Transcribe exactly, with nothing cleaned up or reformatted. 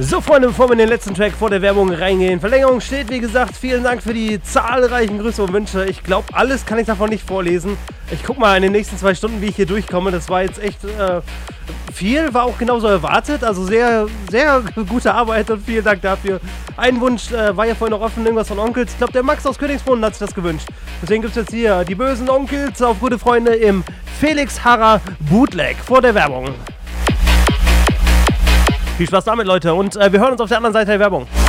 So, Freunde, bevor wir in den letzten Track vor der Werbung reingehen, Verlängerung steht, wie gesagt, vielen Dank für die zahlreichen Grüße und Wünsche. Ich glaube, alles kann ich davon nicht vorlesen. Ich guck mal in den nächsten zwei Stunden, wie ich hier durchkomme. Das war jetzt echt äh, viel, war auch genauso erwartet. Also sehr, sehr gute Arbeit und vielen Dank dafür. Ein Wunsch äh, war ja vorhin noch offen, irgendwas von Onkels. Ich glaube, der Max aus Königsbrunn hat sich das gewünscht. Deswegen gibt es jetzt hier die bösen Onkels auf gute Freunde im Felix Harrer Bootleg vor der Werbung. Viel Spaß damit, Leute, und äh, wir hören uns auf der anderen Seite der Werbung.